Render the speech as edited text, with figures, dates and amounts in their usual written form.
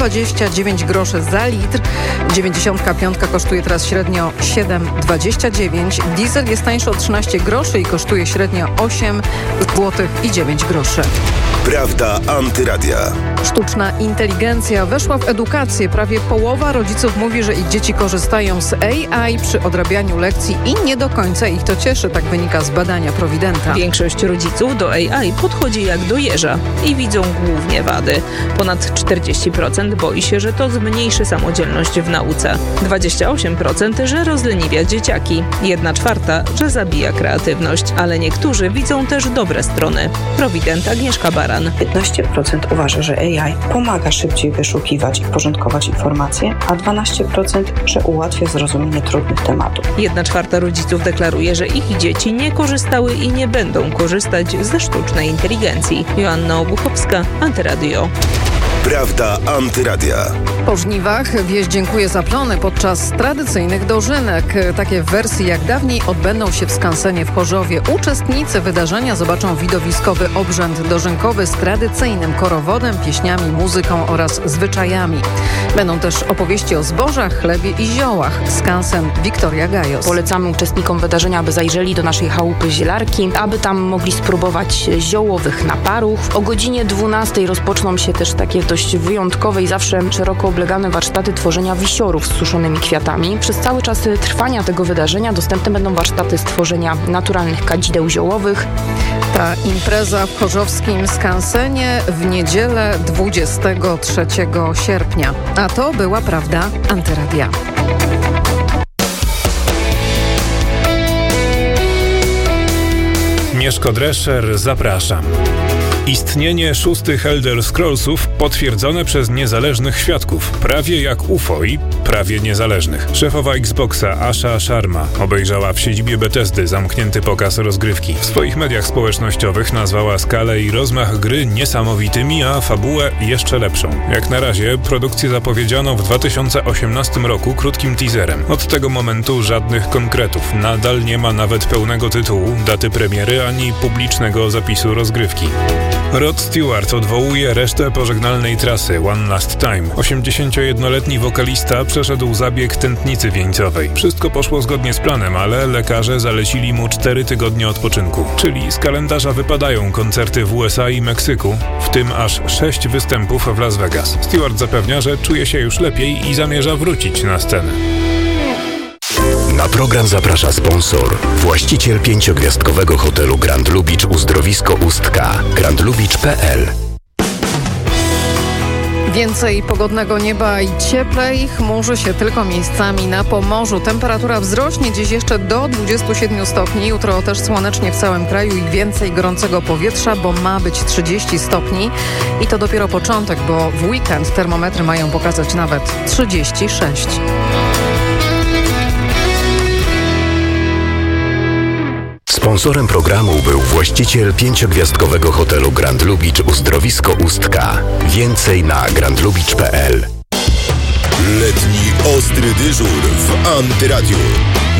29 groszy za litr. 95 kosztuje teraz średnio 7,29. Diesel jest tańszy o 13 groszy i kosztuje średnio 8 zł i 9 groszy. Prawda antyradia. Sztuczna inteligencja weszła w edukację. Prawie połowa rodziców mówi, że ich dzieci korzystają z AI przy odrabianiu lekcji i nie do końca ich to cieszy, tak wynika z badania Providenta. Większość rodziców do AI podchodzi jak do jeża i widzą głównie wady. Ponad 40% boi się, że to zmniejszy samodzielność w nauce. 28%, że rozleniwia dzieciaki. 1/4, że zabija kreatywność. Ale niektórzy widzą też dobre strony. Provident Agnieszka Baran. 15% uważa, że AI pomaga szybciej wyszukiwać i porządkować informacje, a 12%, że ułatwia zrozumienie trudnych tematów. 1/4 rodziców deklaruje, że ich dzieci nie korzystały i nie będą korzystać ze sztucznej inteligencji. Joanna Obuchowska, Antyradio. Prawda antyradia. Po żniwach wieś dziękuję za plony podczas tradycyjnych dożynek. Takie w wersji jak dawniej odbędą się w skansenie w Chorzowie. Uczestnicy wydarzenia zobaczą widowiskowy obrzęd dożynkowy z tradycyjnym korowodem, pieśniami, muzyką oraz zwyczajami. Będą też opowieści o zbożach, chlebie i ziołach. Skansen Wiktoria Gajos. Polecamy uczestnikom wydarzenia, aby zajrzeli do naszej chałupy zielarki, aby tam mogli spróbować ziołowych naparów. O godzinie 12 rozpoczną się też takie dość wyjątkowe i zawsze szeroko oblegane warsztaty tworzenia wisiorów z suszonymi kwiatami. Przez cały czas trwania tego wydarzenia dostępne będą warsztaty z tworzenia naturalnych kadzideł ziołowych. Ta impreza w chorzowskim skansenie w niedzielę 23 sierpnia. A to była Prawda Antyradia. Mieszko Drescher, zapraszam. Istnienie 6 Elder Scrollsów potwierdzone przez niezależnych świadków, prawie jak UFO i prawie niezależnych. Szefowa Xboxa Asha Sharma obejrzała w siedzibie Bethesdy zamknięty pokaz rozgrywki. W swoich mediach społecznościowych nazwała skalę i rozmach gry niesamowitymi, a fabułę jeszcze lepszą. Jak na razie produkcję zapowiedziano w 2018 roku krótkim teaserem. Od tego momentu żadnych konkretów. Nadal nie ma nawet pełnego tytułu, daty premiery ani publicznego zapisu rozgrywki. Rod Stewart odwołuje resztę pożegnalnej trasy One Last Time. 81-letni wokalista przeszedł zabieg tętnicy wieńcowej. Wszystko poszło zgodnie z planem, ale lekarze zalecili mu 4 tygodnie odpoczynku. Czyli z kalendarza wypadają koncerty w USA i Meksyku, w tym aż 6 występów w Las Vegas. Stewart zapewnia, że czuje się już lepiej i zamierza wrócić na scenę. Na program zaprasza sponsor, właściciel 5-gwiazdkowego hotelu Grand Lubicz Uzdrowisko Ustka, grandlubicz.pl. Więcej pogodnego nieba i cieplej, chmurzy się tylko miejscami na Pomorzu. Temperatura wzrośnie dziś jeszcze do 27 stopni. Jutro też słonecznie w całym kraju i więcej gorącego powietrza, bo ma być 30 stopni. I to dopiero początek, bo w weekend termometry mają pokazać nawet 36. Sponsorem programu był właściciel 5-gwiazdkowego hotelu Grand Lubicz Uzdrowisko Ustka. Więcej na grandlubicz.pl. Letni ostry dyżur w Antyradiu.